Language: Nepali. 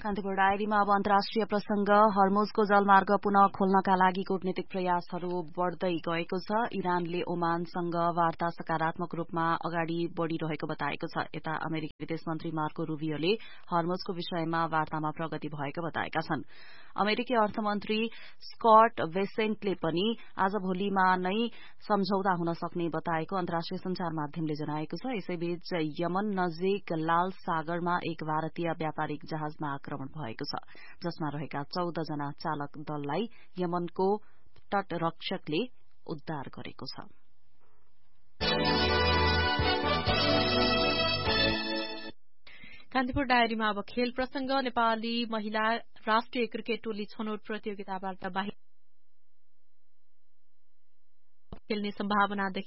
कान्तिपुर डायरीमा अब अन्तर्राष्ट्रिय प्रसंग हर्मुजको जलमार्ग पुनः खोल्नका लागि कूटनीतिक प्रयासहरू बढ़दै गएको छ। इरानले ओमानसँग वार्ता सकारात्मक रूपमा अगाडि बढ़िरहेको बताएको छ। यता अमेरिकी विदेश मन्त्री मार्को रूबियोले हर्मुजको विषयमा वार्तामा प्रगति भएको बताएका छन्। अमेरिकी अर्थमन्त्री स्कट बेसेन्टले पनि आज भोलिमा नै सम्झौता हुन सक्ने बताएको अन्तर्राष्ट्रिय संचार माध्यमले जनाएको छ। यसैबीच यमन नजिक लाल सागरमा एक भारतीय व्यापारिक जहाजमा आक्रमण भएको छ, जसमा रहेका 14 जना चालक दललाई यमनको तटरक्षकले उद्धार गरेको छ। कान्तिपुर डायरीमा अब खेल प्रसंग नेपाली महिला राष्ट्रिय क्रिकेट टोली छनौट प्रतियोगिताबाट बाहिर खेल्ने सम्भावना